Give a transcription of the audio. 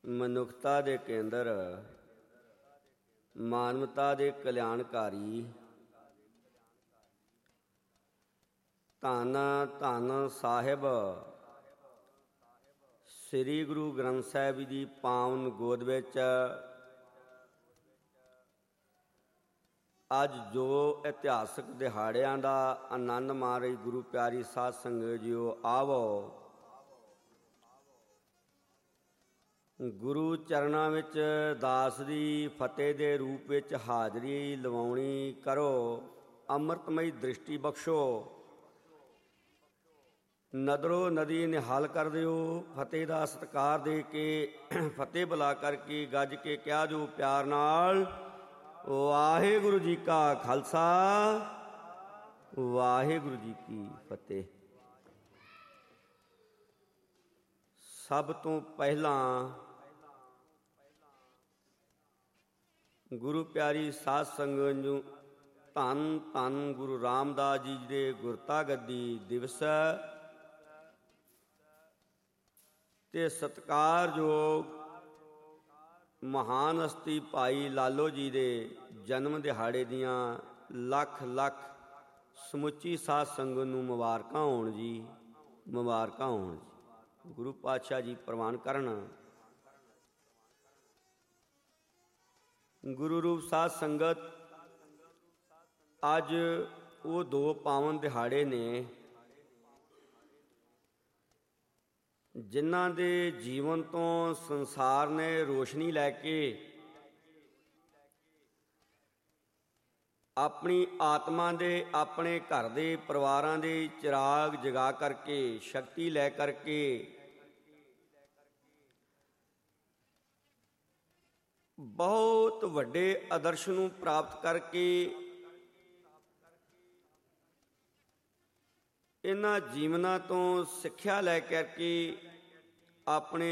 ਮਨੁੱਖਤਾ ਦੇ ਕੇਂਦਰ, ਮਾਨਵਤਾ ਦੇ ਕਲਿਆਣਕਾਰੀ, ਧੰਨ ਧੰਨ ਸਾਹਿਬ ਸ੍ਰੀ ਗੁਰੂ ਗ੍ਰੰਥ ਸਾਹਿਬ ਜੀ ਦੀ ਪਾਵਨ ਗੋਦ ਵਿੱਚ ਅੱਜ ਜੋ ਇਤਿਹਾਸਕ ਦਿਹਾੜਿਆਂ ਦਾ ਆਨੰਦ ਮਾਣ ਰਹੀ ਗੁਰੂ ਪਿਆਰੀ ਸਾਧ ਸੰਗਤ ਜੀਓ, ਆਵੋ ਗੁਰੂ ਚਰਨਾਂ ਵਿੱਚ ਦਾਸ ਦੀ ਫਤਿਹ ਦੇ ਰੂਪ ਵਿੱਚ ਹਾਜ਼ਰੀ ਲਵਾਉਣੀ ਕਰੋ। ਅੰਮ੍ਰਿਤਮਈ ਦ੍ਰਿਸ਼ਟੀ ਬਖਸ਼ੋ, ਨਦਰੋ ਨਦੀ ਨਿਹਾਲ ਕਰ ਦਿਓ। ਫਤਿਹ ਦਾ ਸਤਿਕਾਰ ਦੇ ਕੇ, ਫਤਿਹ ਬੁਲਾ ਕਰਕੇ ਗੱਜ ਕੇ ਕਿਹਾ ਜੋ ਪਿਆਰ ਨਾਲ, ਵਾਹਿਗੁਰੂ ਜੀ ਕਾ ਖਾਲਸਾ, ਵਾਹਿਗੁਰੂ ਜੀ ਕੀ ਫਤਿਹ। ਸਭ ਤੋਂ ਪਹਿਲਾਂ ਗੁਰੂ ਪਿਆਰੀ ਸਾਧ ਸੰਗਤ ਨੂੰ ਧੰਨ ਧੰਨ ਗੁਰੂ ਰਾਮਦਾਸ ਜੀ ਦੇ ਗੁਰਤਾ ਗੱਦੀ ਦਿਵਸ ਤੇ ਸਤਿਕਾਰਯੋਗ ਮਹਾਨ ਹਸਤੀ ਭਾਈ ਲਾਲੋ ਜੀ ਦੇ ਜਨਮ ਦਿਹਾੜੇ ਦੀਆਂ ਲੱਖ ਲੱਖ ਸਮੁੱਚੀ ਸਾਧ ਸੰਗਤ ਨੂੰ ਮੁਬਾਰਕਾਂ ਹੋਣ ਜੀ, ਮੁਬਾਰਕਾਂ ਹੋਣ ਜੀ। ਗੁਰੂ ਪਾਤਸ਼ਾਹ ਜੀ ਪ੍ਰਵਾਨ ਕਰਨ। ਗੁਰੂ ਰੂਪ ਸਾਧ ਸੰਗਤ, ਅੱਜ ਉਹ ਦੋ ਪਾਵਨ ਦਿਹਾੜੇ ਨੇ ਜਿਨ੍ਹਾਂ ਦੇ ਜੀਵਨ ਤੋਂ ਸੰਸਾਰ ਨੇ ਰੋਸ਼ਨੀ ਲੈ ਕੇ ਆਪਣੀ ਆਤਮਾ ਦੇ, ਆਪਣੇ ਘਰ ਦੇ, ਪਰਿਵਾਰਾਂ ਦੇ ਚਿਰਾਗ ਜਗਾ ਕਰਕੇ, ਸ਼ਕਤੀ ਲੈ ਕਰਕੇ ਬਹੁਤ ਵੱਡੇ ਆਦਰਸ਼ ਨੂੰ ਪ੍ਰਾਪਤ ਕਰਕੇ ਇਹਨਾਂ ਜੀਵਨਾਂ ਤੋਂ ਸਿੱਖਿਆ ਲੈ ਕਰਕੇ ਆਪਣੇ